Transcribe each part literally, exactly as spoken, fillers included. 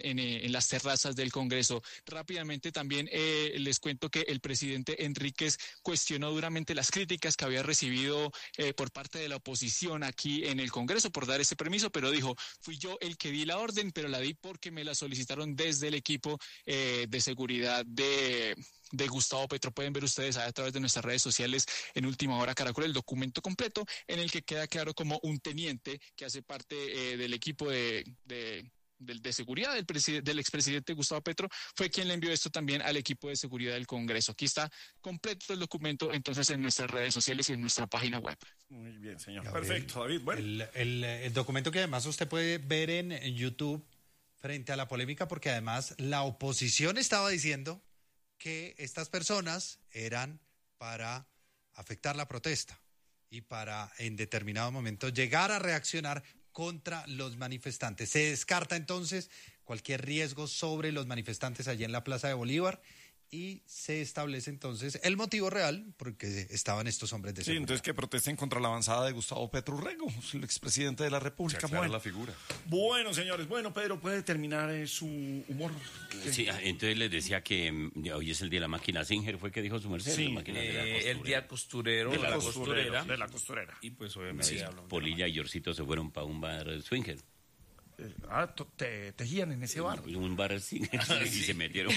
en, en las terrazas del Congreso. Rápidamente también eh, les cuento que el presidente Enríquez cuestionó duramente las críticas que había recibido eh, por parte de la oposición aquí en el Congreso por dar ese permiso, pero dijo, fui yo el que di la orden, pero la di porque me la solicitaron desde el equipo eh, de seguridad de... de Gustavo Petro. Pueden ver ustedes a través de nuestras redes sociales en Última Hora Caracol el documento completo en el que queda claro como un teniente que hace parte eh, del equipo de, de, de, de seguridad del, del expresidente Gustavo Petro fue quien le envió esto también al equipo de seguridad del Congreso. Aquí está completo el documento entonces en nuestras redes sociales y en nuestra página web. Muy bien, señor. Gabriel, perfecto, David. Bueno. El, el, el documento que además usted puede ver en, en YouTube frente a la polémica porque además la oposición estaba diciendo que estas personas eran para afectar la protesta y para en determinado momento llegar a reaccionar contra los manifestantes. Se descarta entonces cualquier riesgo sobre los manifestantes allí en la Plaza de Bolívar y se establece entonces el motivo real porque estaban estos hombres de seguridad. Sí, entonces que protesten contra la avanzada de Gustavo Petro Urrego, el expresidente de la República. Bueno. La figura. Bueno, señores, bueno, Pedro, ¿puede terminar eh, su humor? Sí, entonces les decía que mm, hoy es el día de la máquina Singer, ¿fue que dijo su merced? Sí, La máquina de la Eh, el día costurero, De la la costurera. costurera. De la costurera. Y pues obviamente Sí, hablan de Polilla y Yorcito se fueron para un bar swinger. Eh, ah, to- te tejían en ese bar. Un bar swinger y se metieron,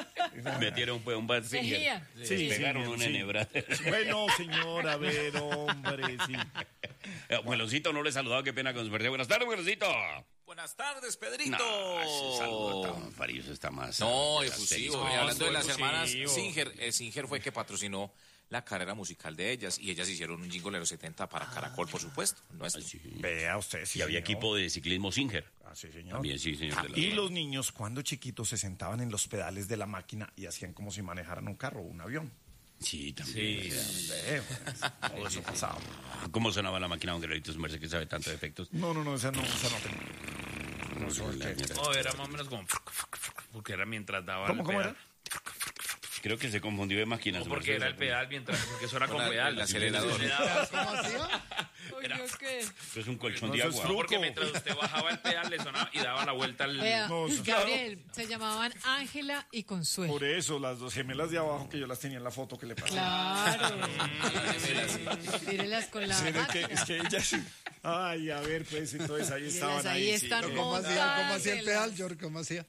se metieron pues, a un bar swinger. Tejían. Se Sí, pegaron sí, una sí. enhebrada. Bueno, señor, a ver, hombre, sí. Mueloncito no le saludaba, qué pena con su merced. Buenas tardes, Mueloncito. Buenas tardes, Pedrito. No, ese saludo tan farilloso está más. No, más efusivo. asterisco. Y hablando de las efusivo. hermanas Singer, eh, Singer fue que patrocinó la carrera musical de ellas y ellas hicieron un jingle de los setenta para Caracol, por supuesto. Nuestro. Ah, sí. Vea usted, sí, Y había señor. equipo de ciclismo Singer. Ah, sí, señor. También, sí, señor. de la- Y los niños, cuando chiquitos, se sentaban en los pedales de la máquina y hacían como si manejaran un carro o un avión. Sí, también. Sí. o sea, Ve, todo eso pasaba. ¿Cómo sonaba la máquina, don Guerrerito, su merced, que sabe tanto de efectos? No, no, no, esa no, esa no tengo. No sé qué. No, era más o menos como... Porque era mientras daba ¿Cómo, el cómo pedal. era? Creo que se confundió de máquina. No, su porque merced. era el pedal mientras... Porque eso era con la- pedal. el acelerador. Le daba- ¿Cómo hacía? Uy, ¿yo qué? Eso es un colchón No, de eso es agua. truco. Porque mientras usted bajaba el pedal le sonaba y daba la vuelta al... Vea, No, eso- Gabriel, se llamaban Ángela y Consuelo. Por eso, las dos gemelas de abajo que yo las tenía en la foto que le pasé. Claro. Mírelas con la Sí, es, que, máquina. es que ellas... Ay, a ver, pues, entonces ahí Mírelas, estaban. ahí Ahí, sí. están Eh, ¿Cómo hacía, cómo hacía el Ángela. pedal, George? ¿Cómo hacía?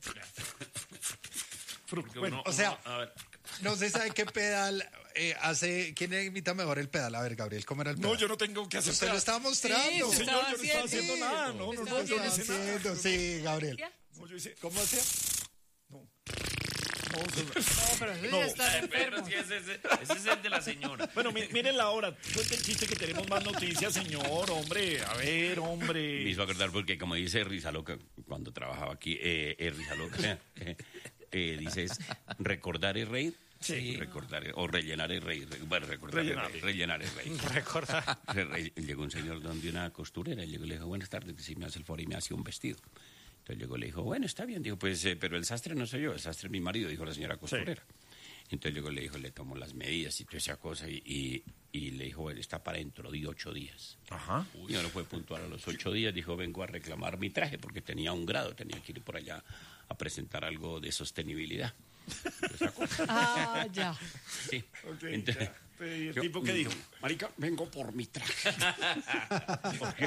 Porque Bueno, uno- o sea- uno- a ver, No se sabe qué pedal eh, hace. ¿Quién imita mejor el pedal? A ver, Gabriel, ¿cómo era el pedal? No, yo no tengo que hacer Usted lo pedal. estaba mostrando. Sí, se Señor, estaba yo no estaba haciendo. haciendo nada. No, no, Estaba no, yo no Estaba hice nada. haciendo, sí, Gabriel. No, yo hice... ¿Cómo hacía? No. No, eso- No, pero eso No. ya está eh, Pedro, enfermo. sí, ese, ese- ese es el de la señora. Bueno, mi- miren la hora. Cuente el chiste que tenemos más noticias, señor. Hombre, a ver, Me hombre. hizo acordar porque, como dice Rizaloca, cuando trabajaba aquí, eh, eh, Rizaloca, eh, eh, dice es recordar es reír. Sí. Recordar es- o rellenar es reír. Bueno, recordar Rellenar. es reír. Rellenar es reír. Recordar. Se re- Llegó un señor donde una costurera y llegó y le dijo, buenas tardes, que si me hace el favor y me hace un vestido. Entonces llegó y le dijo, bueno, está bien. Dijo, pues, eh, pero el sastre no soy yo, el sastre es mi marido, dijo la señora costurera. Entonces llegó y le dijo, le tomó las medidas y toda esa cosa y, y, y le dijo, bueno, está para dentro de ocho días. Ajá. Y no fue puntual a los ocho días, dijo, vengo a reclamar mi traje porque tenía un grado, tenía que ir por allá a presentar algo de sostenibilidad. Esa cosa. Ah, ya. Sí. Ok, Entonces, ya. ¿Y el yo, tipo qué dijo? Marica, vengo por mi traje. porque,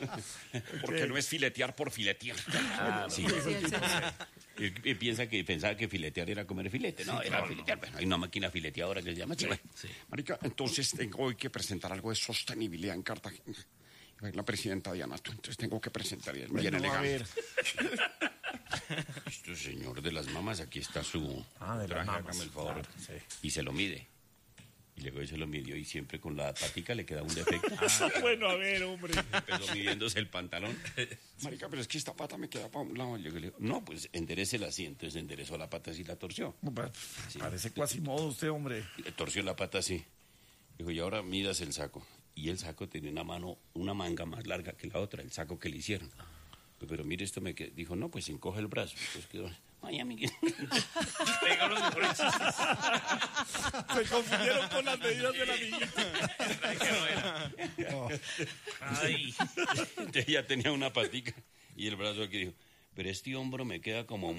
porque no es filetear por filetear. Sí. Sí, el señor. Y, y piensa que pensaba que filetear era comer filete, no, era filetear. Bueno, hay una máquina fileteadora que se llama Chiva. Marica, entonces tengo hoy que presentar algo de sostenibilidad en Cartagena. Va a ir la presidenta Diana, tú, entonces tengo que presentar y es bien Bueno, a elegante. ver. Esto, señor de las mamas, aquí está su Ah, de las traje, mamas, hágame el favor. claro, sí. Y se lo mide. Y luego se lo midió y siempre con la patica le queda un defecto. Bueno, a ver, hombre. Empezó midiéndose el pantalón. Marica, pero es que esta pata me queda para un lado. Yo le digo, no, pues enderécela así. Entonces enderezó la pata así y la torció. Parece Quasimodo usted, hombre. Le torció la pata así. Dijo, y ahora midas el saco. Y el saco tenía una mano, una manga más larga que la otra, el saco que le hicieron. Pero mire, esto me quedó. Dijo, no, pues encoge el brazo. Pues quedó, ay, amiguito. Pega los mejores chistes. Se confundieron con las medidas de la niñita. Que no era. Ay. Entonces ya tenía una patica y el brazo aquí dijo, pero este hombro me queda como